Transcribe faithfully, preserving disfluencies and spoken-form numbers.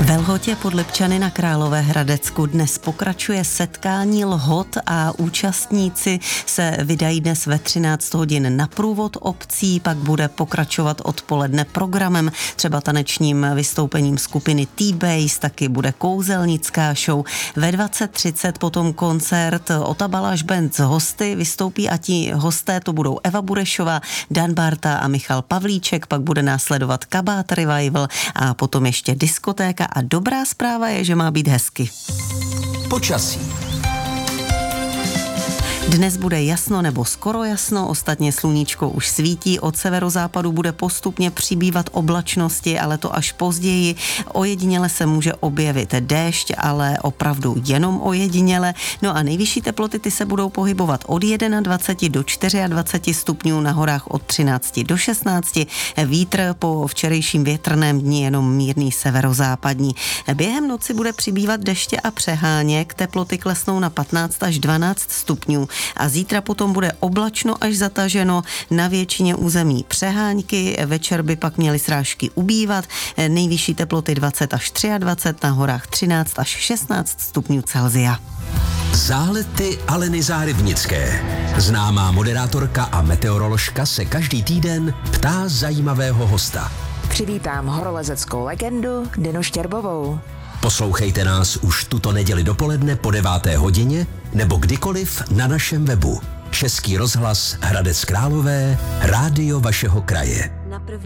Ve Lhotě pod Lipčany na Královéhradecku dnes pokračuje setkání Lhot a účastníci se vydají dnes ve třináct hodin na průvod obcí, pak bude pokračovat odpoledne programem, třeba tanečním vystoupením skupiny T-Base, taky bude kouzelnická show. Ve dvacet třicet potom koncert Otabaláš Band z hosty, vystoupí a ti hosté to budou Eva Burešová, Dan Barta a Michal Pavlíček, pak bude následovat Kabát Revival a potom ještě diskotéka. A dobrá zpráva je, že má být hezky. Počasí. Dnes bude jasno nebo skoro jasno, ostatně sluníčko už svítí, od severozápadu bude postupně přibývat oblačnosti, ale to až později. Ojediněle se může objevit déšť, ale opravdu jenom ojediněle. No a nejvyšší teploty ty se budou pohybovat od dvacet jedna do dvacet čtyři stupňů, na horách od třináct do šestnácti. Vítr po včerejším větrném dni jenom mírný severozápadní. Během noci bude přibývat deště a přeháněk, teploty klesnou na patnáct až dvanáct stupňů. A zítra potom bude oblačno až zataženo, na většině území přehánky, večer by pak měly srážky ubývat, nejvyšší teploty dvacet až dvacet tři, na horách třináct až šestnáct stupňů Celsia. Zálety Aleny Zárybnické. Známá moderátorka a meteoroložka se každý týden ptá zajímavého hosta. Přivítám horolezeckou legendu Denu Štěrbovou. Poslouchejte nás už tuto neděli dopoledne po deváté hodině nebo kdykoliv na našem webu. Český rozhlas Hradec Králové, rádio vašeho kraje. Na první